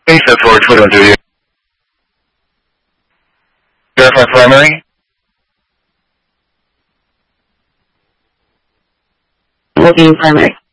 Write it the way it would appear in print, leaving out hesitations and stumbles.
Step forward foot on duty. Verify primary. Looking primary.